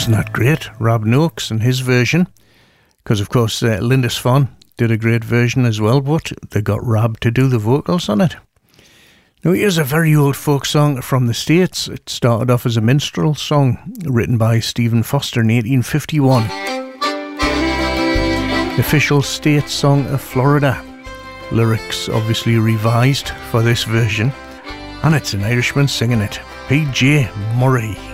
wasn't that great, Rob Noakes and his version, because of course Lindisfarne did a great version as well, but they got Rob to do the vocals on it. Now here's a very old folk song from the States. It started off as a minstrel song written by Stephen Foster in 1851. Official state song of Florida. Lyrics obviously revised for this version, and it's an Irishman singing it, P.J. Murray.